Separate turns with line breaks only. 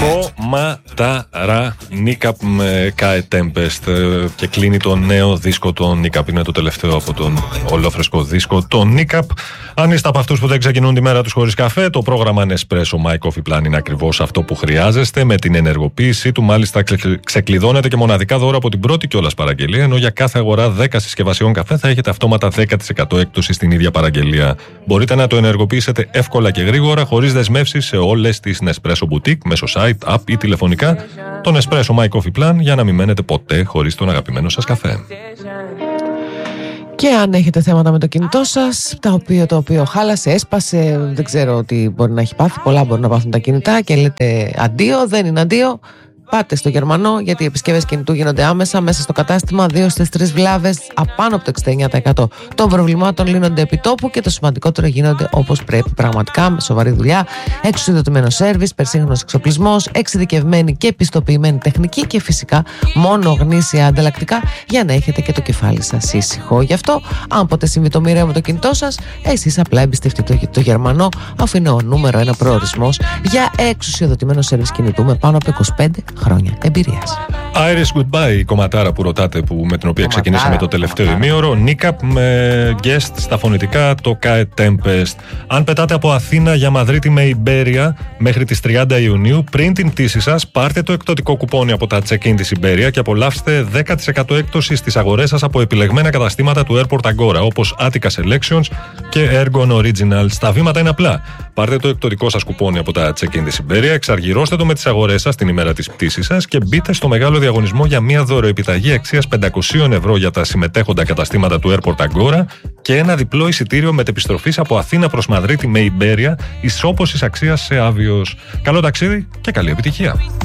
Κομματάρα Νίκαπ με Kae Tempest και κλείνει το νέο δίσκο των Νίκαπ. Είναι το τελευταίο από τον ολόφρεσκο δίσκο των Νίκαπ. Αν είστε από αυτούς που δεν ξεκινούν τη μέρα τους χωρίς καφέ, το πρόγραμμα Nespresso My Coffee Plan είναι ακριβώς αυτό που χρειάζεστε. Με την ενεργοποίησή του, μάλιστα, ξεκλειδώνετε και μοναδικά δώρα από την πρώτη κιόλας παραγγελία. Ενώ για κάθε αγορά 10 συσκευασιών καφέ θα έχετε αυτόματα 10% έκπτωση στην ίδια παραγγελία. Μπορείτε να το ενεργοποιήσετε εύκολα και γρήγορα, χωρίς δεσμεύσεις, σε όλες τις Nespresso Boutique, μέσω site, app ή τηλεφωνικά. Το Nespresso My Coffee Plan για να μην μένετε ποτέ χωρίς τον αγαπημένο σας καφέ.
Και αν έχετε θέματα με το κινητό σας, το οποίο χάλασε, έσπασε, δεν ξέρω τι μπορεί να έχει πάθει, πολλά μπορεί να πάθουν τα κινητά και λέτε αντίο, δεν είναι αντίο. Πάτε στο Γερμανό, γιατί οι επισκευές κινητού γίνονται άμεσα μέσα στο κατάστημα. 2 στις 3 βλάβες, απάνω από το 69% των προβλημάτων λύνονται επί τόπου και το σημαντικότερο γίνονται όπως πρέπει, πραγματικά, με σοβαρή δουλειά, εξουσιοδοτημένο σέρβις, περσύγχρονος εξοπλισμός, εξειδικευμένη και πιστοποιημένη τεχνική και φυσικά μόνο γνήσια ανταλλακτικά για να έχετε και το κεφάλι σας ήσυχο. Γι' αυτό, αν ποτέ συμβεί το μοιραίο με το κινητό σας, εσείς απλά εμπιστευτείτε το Γερμανό, αφού είναι ο νούμερο 1 προορισμός για εξουσιοδοτημένο σέρβις κινητού με πάνω από 25 χρόνια εμπειρίας.
Iris Goodbye, η κομματάρα που ρωτάτε, με την οποία ξεκινήσαμε το τελευταίο ημίωρο. Νίκαπ με guest στα φωνητικά το Kae Tempest. Αν πετάτε από Αθήνα για Μαδρίτη με Iberia μέχρι τις 30 Ιουνίου, πριν την πτήση σας, πάρτε το εκπτωτικό κουπόνι από τα check-in της Iberia και απολαύστε 10% έκπτωση στις αγορές σας από επιλεγμένα καταστήματα του Airport Agora, όπως Attica Selections και Ergon Originals. Τα βήματα είναι απλά. Πάρτε το εκπτωτικό σας κουπόνι από τα check-in της Iberia, εξαργυρώστε το με τις αγορές σας την ημέρα της πτήσης σας και μπείτε στο μεγάλο διαγωνισμό για μια δωροεπιταγή αξίας 500 ευρώ για τα συμμετέχοντα καταστήματα του Airport Agora και ένα διπλό εισιτήριο μετεπιστροφής από Αθήνα προς Μαδρίτη με Iberia, ισόπωσης αξίας σε Άβιος. Καλό ταξίδι και καλή επιτυχία!